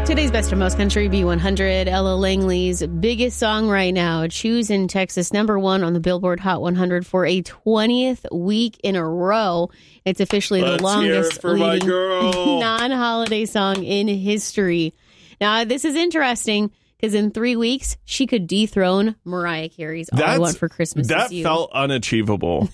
Today's Best of Most Country, B100, Ella Langley's biggest song right now, Choose in Texas, #1 on the Billboard Hot 100 for a 20th week in a row. It's officially the longest leading non-holiday song in history. Now, this is interesting because in 3 weeks, she could dethrone Mariah Carey's All I Want for Christmas Is You. That felt unachievable.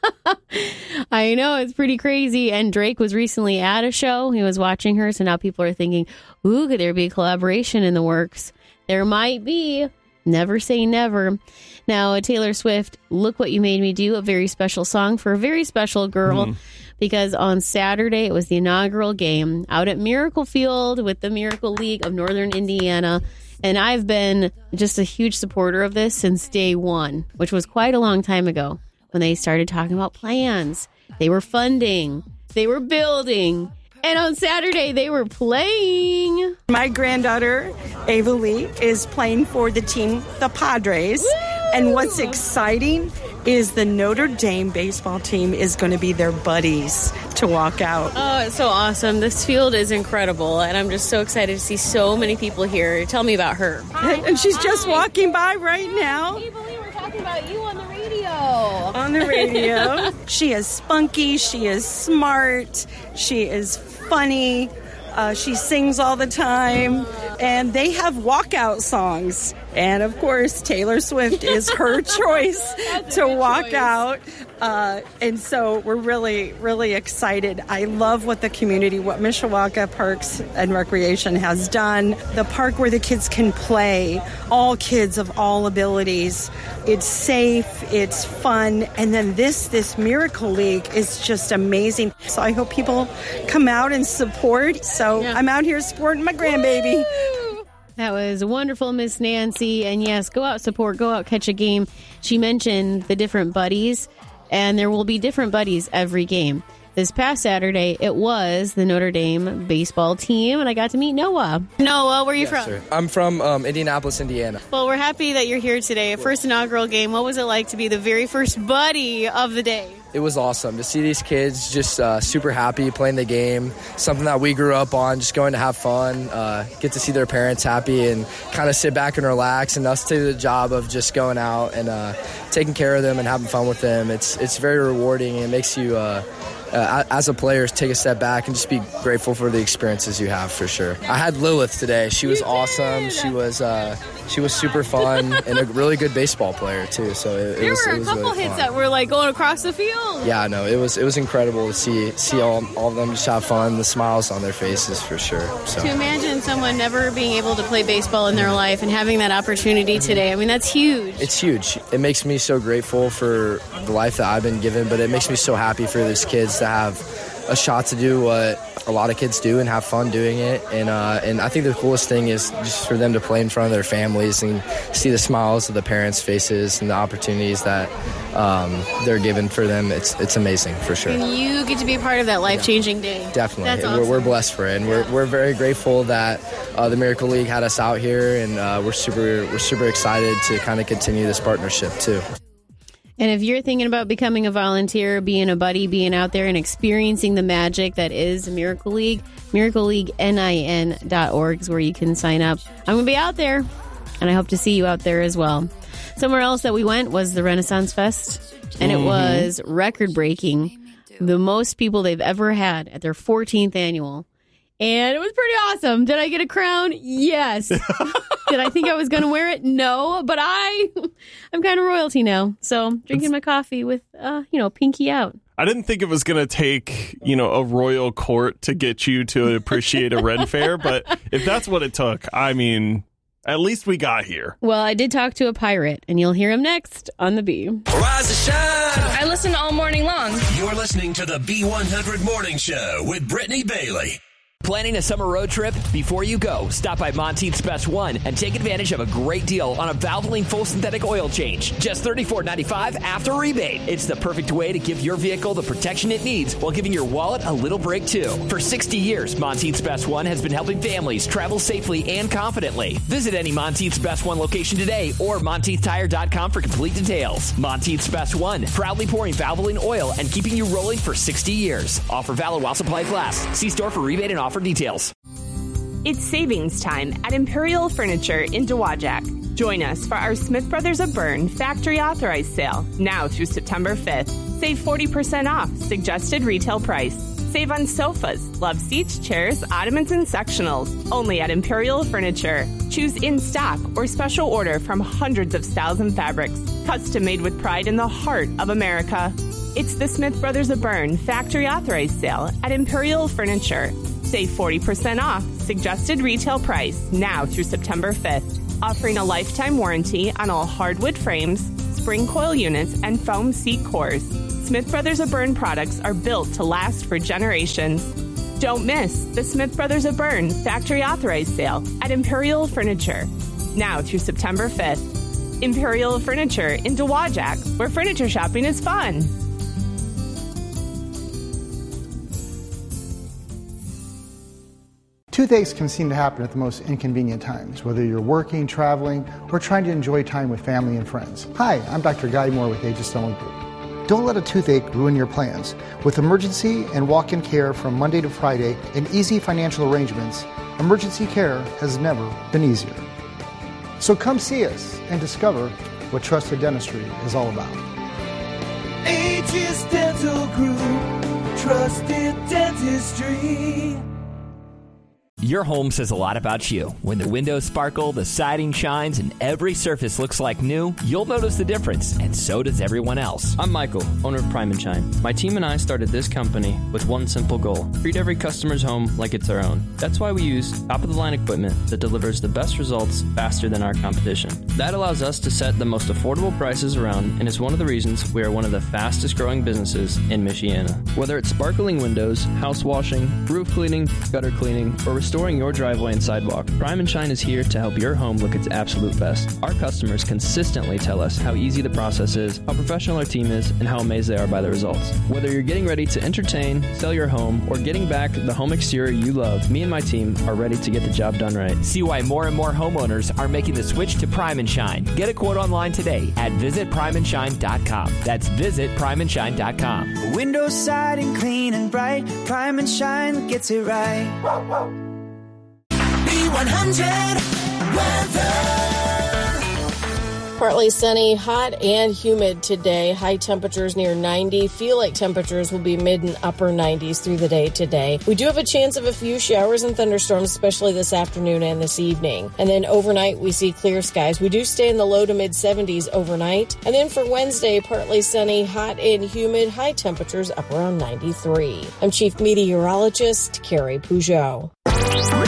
I know, it's pretty crazy. And Drake was recently at a show. He was watching her. So now people are thinking, ooh, could there be a collaboration in the works? There might be. Never say never. Now, Taylor Swift, Look What You Made Me Do, a very special song for a very special girl. Because on Saturday, it was the inaugural game out at Miracle Field with the Miracle League of Northern Indiana. And I've been just a huge supporter of this since day one, which was quite a long time ago. When they started talking about plans, they were funding, they were building, and on Saturday they were playing. My granddaughter, Ava Lee, is playing for the team, the Padres. Woo! And what's exciting is the Notre Dame baseball team is going to be their buddies to walk out. Oh, it's so awesome. This field is incredible, and I'm just so excited to see so many people here. Tell me about her. And she's just walking by right now. Can you believe we're talking about you on the radio? On the radio. She is spunky. She is smart. She is funny. She sings all the time. And they have walkout songs. And, of course, Taylor Swift is her choice to walk out. And so we're really, really excited. I love what the community, what Mishawaka Parks and Recreation has done. The park where the kids can play, all kids of all abilities. It's safe, it's fun. And then this Miracle League is just amazing. So I hope people come out and support. So I'm out here supporting my grandbaby. Woo! That was wonderful, Miss Nancy. And yes, go out, support, go out, catch a game. She mentioned the different buddies, and there will be different buddies every game. This past Saturday, it was the Notre Dame baseball team, and I got to meet Noah. Noah, where are you from? Sir. I'm from Indianapolis, Indiana. Well, we're happy that you're here today. First inaugural game. What was it like to be the very first buddy of the day? It was awesome to see these kids just super happy playing the game, something that we grew up on, just going to have fun, get to see their parents happy and kind of sit back and relax, and us do the job of just going out and taking care of them and having fun with them. It's very rewarding, and it makes you, as a player, take a step back and just be grateful for the experiences you have, for sure. I had Lilith today. She was awesome. She was super fun and a really good baseball player, too. So there were a couple really hits fun. that were like going across the field. Yeah, no, it was incredible to see all of them just have fun, the smiles on their faces, for sure. So. To imagine someone never being able to play baseball in their life and having that opportunity today, I mean, that's huge. It's huge. It makes me so grateful for the life that I've been given, but it makes me so happy for these kids to have a shot to do what a lot of kids do and have fun doing it. And I think the coolest thing is just for them to play in front of their families and see the smiles of the parents' faces and the opportunities that they're given for them. It's amazing, for sure. And you get to be a part of that life-changing day. Definitely. That's awesome. We're blessed for it, and we're very grateful that the Miracle League had us out here, and we're super excited to kind of continue this partnership too. And if you're thinking about becoming a volunteer, being a buddy, being out there and experiencing the magic that is Miracle League, miracleleaguenin.org is where you can sign up. I'm going to be out there, and I hope to see you out there as well. Somewhere else that we went was the Renaissance Fest, and it was record-breaking. The most people they've ever had at their 14th annual. And it was pretty awesome. Did I get a crown? Yes. Did I think I was going to wear it? No. But I'm kind of royalty now. So drinking my coffee with, pinky out. I didn't think it was going to take, a royal court to get you to appreciate a Ren Fair. But if that's what it took, I mean, at least we got here. Well, I did talk to a pirate, and you'll hear him next on the B. Rise and shine. I listen all morning long. You're listening to the B100 Morning Show with Brittany Bailey. Planning a summer road trip? Before you go, stop by Monteith's Best One and take advantage of a great deal on a Valvoline full synthetic oil change. Just $34.95 after rebate. It's the perfect way to give your vehicle the protection it needs while giving your wallet a little break, too. For 60 years, Monteith's Best One has been helping families travel safely and confidently. Visit any Monteith's Best One location today or MonteithTire.com for complete details. Monteith's Best One, proudly pouring Valvoline oil and keeping you rolling for 60 years. Offer valid while supplies last. See store for rebate and offer details. It's savings time at Imperial Furniture in Dowagiac. Join us for our Smith Brothers of Bern factory authorized sale now through September 5th. Save 40% off suggested retail price. Save on sofas, love seats, chairs, ottomans, and sectionals. Only at Imperial Furniture. Choose in stock or special order from hundreds of styles and fabrics. Custom made with pride in the heart of America. It's the Smith Brothers of Bern factory authorized sale at Imperial Furniture. Save 40% off suggested retail price now through September 5th. Offering a lifetime warranty on all hardwood frames, spring coil units, and foam seat cores. Smith Brothers of Bern products are built to last for generations. Don't miss the Smith Brothers of Bern factory authorized sale at Imperial Furniture now through September 5th. Imperial Furniture in Dowagiac, where furniture shopping is fun. Toothaches can seem to happen at the most inconvenient times, whether you're working, traveling, or trying to enjoy time with family and friends. Hi, I'm Dr. Guy Moore with Aegis Dental Group. Don't let a toothache ruin your plans. With emergency and walk-in care from Monday to Friday and easy financial arrangements, emergency care has never been easier. So come see us and discover what trusted dentistry is all about. Aegis Dental Group, trusted dentistry. Your home says a lot about you. When the windows sparkle, the siding shines, and every surface looks like new, you'll notice the difference, and so does everyone else. I'm Michael, owner of Prime & Shine. My team and I started this company with one simple goal: treat every customer's home like it's our own. That's why we use top-of-the-line equipment that delivers the best results faster than our competition. That allows us to set the most affordable prices around, and is one of the reasons we are one of the fastest-growing businesses in Michiana. Whether it's sparkling windows, house washing, roof cleaning, gutter cleaning, or restoring your driveway and sidewalk, Prime & Shine is here to help your home look its absolute best. Our customers consistently tell us how easy the process is, how professional our team is, and how amazed they are by the results. Whether you're getting ready to entertain, sell your home, or getting back the home exterior you love, me and my team are ready to get the job done right. See why more and more homeowners are making the switch to Prime & Shine. Get a quote online today at visitprimeandshine.com. That's visitprimeandshine.com. Windows, siding, clean and bright. Prime & Shine gets it right. B100 weather. Partly sunny, hot and humid today. High temperatures near 90. Feel like temperatures will be mid and upper 90s through the day today. We do have a chance of a few showers and thunderstorms, especially this afternoon and this evening. And then overnight, we see clear skies. We do stay in the low to mid 70s overnight. And then for Wednesday, partly sunny, hot and humid, high temperatures up around 93. I'm Chief Meteorologist Carrie Peugeot.